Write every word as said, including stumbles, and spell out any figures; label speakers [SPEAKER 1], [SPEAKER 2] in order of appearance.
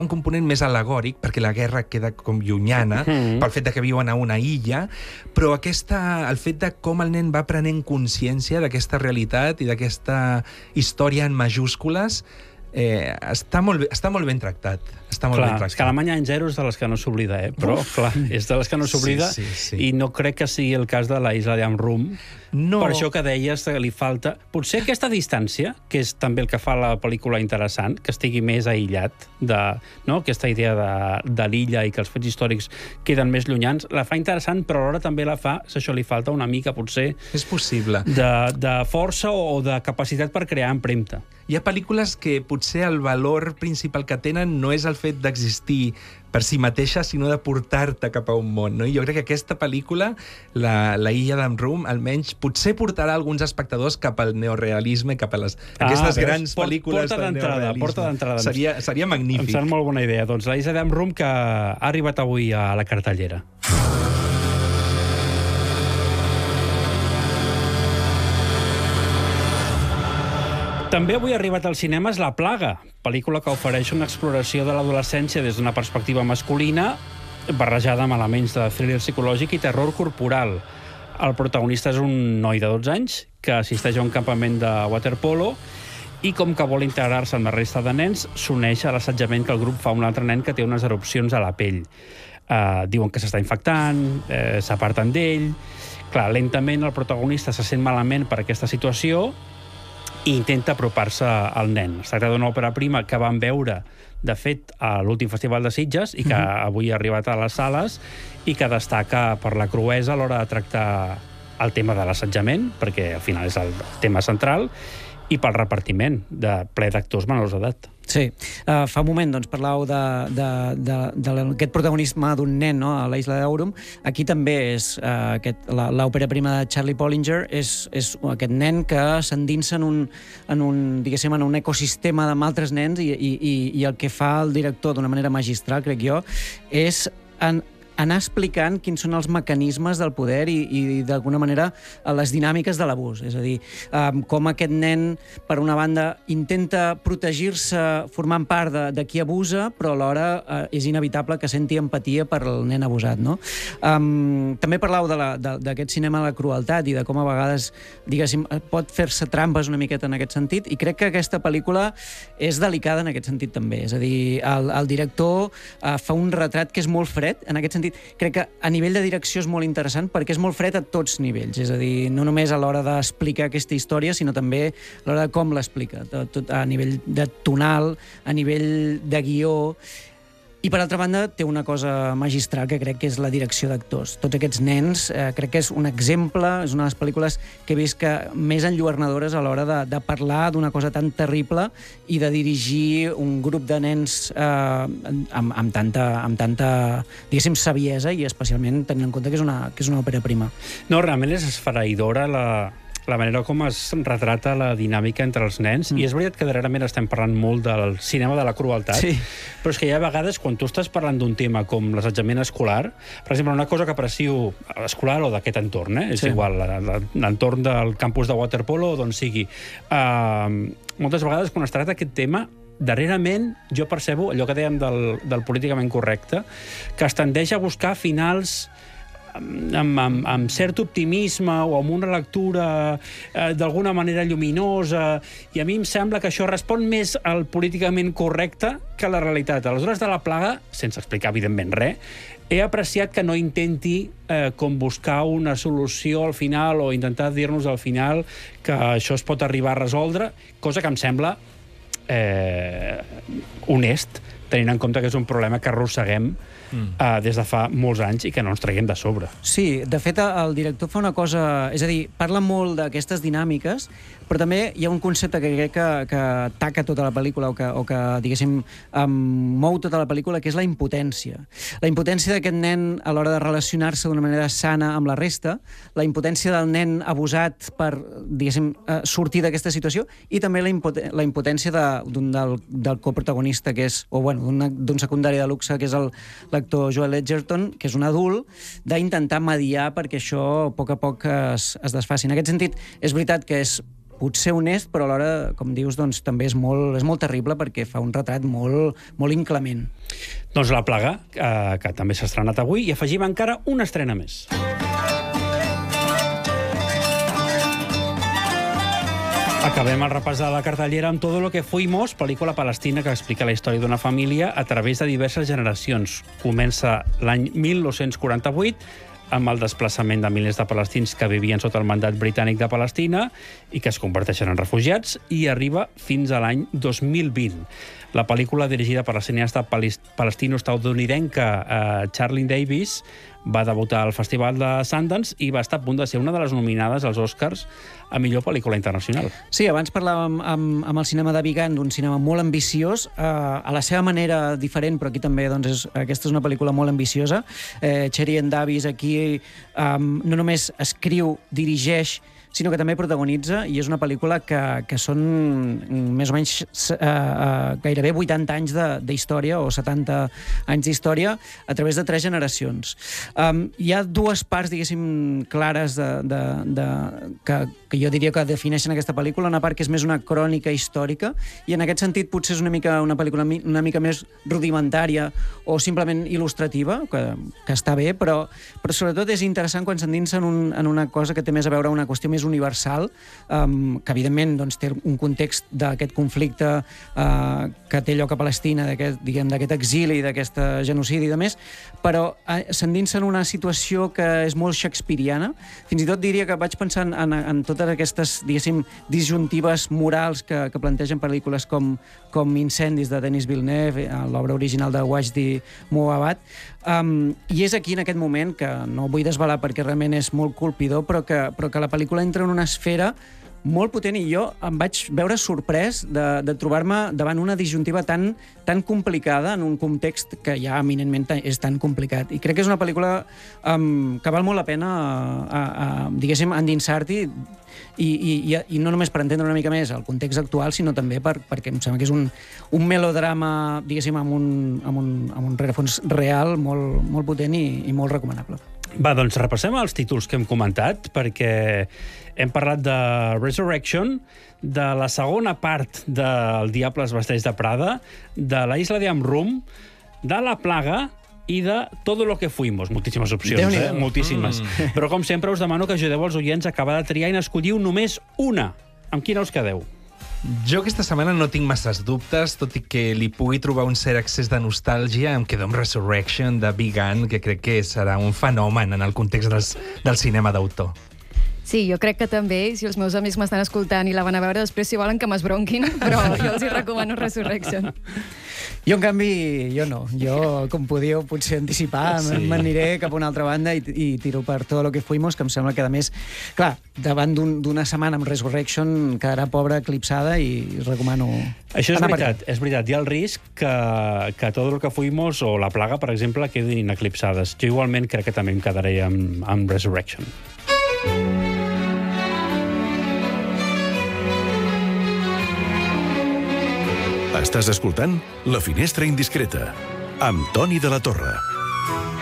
[SPEAKER 1] un component més al·legòric, perquè la guerra queda com llunyana, mm-hmm. pel fet de que viuen a una illa, però aquesta, el fet de com el nen va prenent consciència d'aquesta realitat i d'aquesta història en majúscules, eh, està, molt, està molt ben tractat. Està molt
[SPEAKER 2] clar,
[SPEAKER 1] ben tractat.
[SPEAKER 2] És que Alemanya en zero és de les que no s'oblida, eh? Però, Uf. clar, és de les que no s'oblida
[SPEAKER 1] sí, sí, sí.
[SPEAKER 2] i no crec que sigui el cas de la Isla d'Amrum.
[SPEAKER 1] No.
[SPEAKER 2] Per això que deies que li falta... Potser aquesta distància, que és també el que fa la pel·lícula interessant, que estigui més aïllat, de, no? aquesta idea de, de l'illa i que els fets històrics queden més llunyans, la fa interessant, però alhora també la fa, si això li falta una mica, potser...
[SPEAKER 1] És possible.
[SPEAKER 2] De, de força o de capacitat per crear empremta.
[SPEAKER 1] Hi ha pel·lícules que potser el valor principal que tenen no és el fet d'existir per si mateixa, sinó de portar-te cap a un món, no? I jo crec que aquesta pel·lícula, la, la Illa d'Amrum, almenys potser portarà alguns espectadors cap al neorealisme, cap a les, ah, aquestes veus? grans Port, pel·lícules
[SPEAKER 2] porta
[SPEAKER 1] del neorealisme.
[SPEAKER 2] Porta d'entrada.
[SPEAKER 1] Seria, seria magnífic.
[SPEAKER 2] Em sembla molt bona idea. Doncs la Illa d'Amrum, que ha arribat avui a la cartellera. També avui ha arribat als cinemes La plaga, pel·lícula que ofereix una exploració de l'adolescència des d'una perspectiva masculina, barrejada amb elements de thriller psicològic i terror corporal. El protagonista és un noi de dotze anys que assisteix a un campament de waterpolo i, com que vol integrar-se amb la resta de nens, s'uneix a l'assetjament que el grup fa a un altre nen que té unes erupcions a la pell. Uh, diuen que s'està infectant, uh, s'aparten d'ell... Clar, lentament el protagonista se sent malament per aquesta situació i intenta apropar-se al nen. Es tracta d'una òpera prima que vam veure, de fet, a l'últim Festival de Sitges i que uh-huh. avui ha arribat a les sales i que destaca per la cruesa a l'hora de tractar el tema de l'assetjament, perquè al final és el tema central, i pel repartiment de ple d'actors menors d'edat.
[SPEAKER 3] Sí. Uh, fa un moment doncs, parlàveu d'aquest protagonisme d'un nen, no?, a la Isla d'Aurum. Aquí també és uh, l'òpera prima de Charlie Pollinger, és, és aquest nen que s'endinsa en un, en un, diguéssim, en un ecosistema amb altres nens i, i, i el que fa el director d'una manera magistral, crec jo, és en, anar explicant quins són els mecanismes del poder i, i d'alguna manera, les dinàmiques de l'abús. És a dir, um, com aquest nen, per una banda, intenta protegir-se formant part de, de qui abusa, però alhora uh, és inevitable que senti empatia per el nen abusat, no? Um, també parlau d'aquest cinema de la crueltat i de com a vegades, diguéssim, pot fer-se trampes una miqueta en aquest sentit, i crec que aquesta pel·lícula és delicada en aquest sentit també. És a dir, el, el director uh, fa un retrat que és molt fred, en aquest sentit. Crec que a nivell de direcció és molt interessant perquè és molt fred a tots nivells, és a dir, no només a l'hora d'explicar aquesta història, sinó també a l'hora de com l'explica, a nivell de tonal, a nivell de guió. I, per altra banda, té una cosa magistral que crec que és la direcció d'actors. Tots aquests nens, eh, crec que és un exemple, és una de les pel·lícules que he vist que més enlluernadores a l'hora de, de parlar d'una cosa tan terrible i de dirigir un grup de nens eh, amb, amb, tanta, amb tanta, diguéssim, saviesa, i especialment tenint en compte que és una, que és una òpera prima.
[SPEAKER 2] No, realment és esfereïdora la... la manera com es retrata la dinàmica entre els nens, mm. i és veritat que darrerament estem parlant molt del cinema de la crueltat,
[SPEAKER 3] sí.
[SPEAKER 2] però és que hi ha vegades, quan tu estàs parlant d'un tema com l'assetjament escolar, per exemple, una cosa que aprecio escolar o d'aquest entorn, eh? és sí. igual, l'entorn del campus de waterpolo o d'on sigui, uh, moltes vegades quan es tracta aquest tema, darrerament jo percebo allò que dèiem del, del políticament correcte, que es tendeix a buscar finals Amb, amb, amb cert optimisme o amb una lectura eh, d'alguna manera lluminosa, i a mi em sembla que això respon més al políticament correcte que a la realitat. Aleshores, de La plaga, sense explicar evidentment res, he apreciat que no intenti eh, com buscar una solució al final o intentar dir-nos al final que això es pot arribar a resoldre, cosa que em sembla eh, honest, tenint en compte que és un problema que arrosseguem Mm. Uh, des de fa molts anys i que no ens traguem de sobre.
[SPEAKER 3] Sí, de fet, el director fa una cosa... És a dir, parla molt d'aquestes dinàmiques, però també hi ha un concepte que crec que, que taca tota la pel·lícula o que, o que diguéssim, um, mou tota la pel·lícula, que és la impotència. La impotència d'aquest nen a l'hora de relacionar-se d'una manera sana amb la resta, la impotència del nen abusat per, diguéssim, uh, sortir d'aquesta situació, i també la, impoten la impotència de, del, del coprotagonista, que és, o bueno, d'un secundari de luxe, que és el l'actor Joel Edgerton, que és un adult, d'intentar mediar perquè això a poc a poc es, es desfaci. En aquest sentit, és veritat que és potser honest, però alhora, com dius, doncs, també és molt, és molt terrible perquè fa un retrat molt, molt inclement.
[SPEAKER 2] Doncs La plaga, eh, que també s'ha estrenat avui, i afegim encara una estrena més. Acabem el repàs de la cartellera amb Todo lo que fuimos, pel·lícula palestina que explica la història d'una família a través de diverses generacions. Comença l'any mil nou-cents quaranta-vuit amb el desplaçament de milers de palestins que vivien sota el mandat britànic de Palestina i que es converteixen en refugiats, i arriba fins a l'any dos mil vint. La pel·lícula, dirigida per la cineasta palestino-estatunidenca eh, Charlene Davis, va debutar al Festival de Sundance i va estar a punt de ser una de les nominades als Oscars a millor pel·lícula internacional.
[SPEAKER 3] Sí, abans parlàvem amb, amb el cinema de Vigan, d'un cinema molt ambiciós, eh, a la seva manera diferent, però aquí també doncs, és, aquesta és una pel·lícula molt ambiciosa. Eh, Cherien Davis aquí eh, no només escriu, dirigeix, sinó que també protagonitza, i és una pel·lícula que, que són més o menys eh, eh, gairebé vuitanta anys d'història, o setanta anys d'història, a través de tres generacions. Um, hi ha dues parts, diguéssim, clares de, de, de, que, que jo diria que defineixen aquesta pel·lícula. Una part que és més una crònica històrica, i en aquest sentit potser és una mica una pel·lícula una mica més rudimentària o simplement il·lustrativa, que, que està bé, però, però sobretot és interessant quan s'endinsa en, un, en una cosa que té més a veure amb una qüestió més universal, um, que evidentment doncs, té un context d'aquest conflicte uh, que té lloc a Palestina, d'aquest exili, d'aquest genocidi i de més, però uh, s'endinsa en una situació que és molt shakespeariana. Fins i tot diria que vaig pensar en, en, en totes aquestes, diguéssim, disjuntives morals que, que plantegen pel·lícules com, com Incendis de Denis Villeneuve, l'obra original de Wajdi Mouawad. Um, I és aquí, en aquest moment, que no vull desvelar perquè realment és molt colpidor, però que, però que la pel·lícula entra en una esfera molt potent, i jo em vaig veure sorprès de, de trobar-me davant una disjuntiva tan, tan complicada en un context que ja eminentment és tan complicat. I crec que és una pel·lícula um, que val molt la pena a, a, diguéssim, endinsar-t'hi, i, i, i no només per entendre una mica més el context actual, sinó també per, perquè em sembla que és un, un melodrama, diguéssim, amb un, amb un, amb un rerefons real molt, molt potent i, i molt recomanable.
[SPEAKER 2] Va, doncs repassem els títols que hem comentat, perquè hem parlat de Resurrection, de la segona part del Diable es vesteix de Prada, de La isla de Amrum, de La plaga i de Todo lo que fuimos. Moltíssimes opcions, eh? Moltíssimes. Mm. Però, com sempre, us demano que ajudeu els oients a acabar de triar i n'escolliu només una. Amb quina us quedeu?
[SPEAKER 1] Jo aquesta setmana no tinc masses dubtes, tot i que li pugui trobar un cert excés de nostàlgia. Em quedo amb Resurrection, de Vigan, que crec que serà un fenomen en el context dels, del cinema d'autor.
[SPEAKER 4] Sí, jo crec que també, si els meus amics m'estan escoltant i la van a veure, després si volen que m'esbronquin, però jo els hi recomano Resurrection.
[SPEAKER 3] Jo, en canvi, jo no. Jo, com podíeu potser anticipar, sí. m'aniré cap a una altra banda i, i tiro per Todo lo que fuimos, que em sembla que, a més, clar, davant d'una un, setmana amb Resurrection quedarà pobra, eclipsada, i recomano...
[SPEAKER 2] Això és veritat, és veritat. Hi ha el risc que, que Todo lo que fuimos o La plaga, per exemple, quedin eclipsades. Jo igualment crec que també em quedaré amb, amb Resurrection.
[SPEAKER 5] Estàs escoltant La Finestra Indiscreta, amb Toni de la Torre.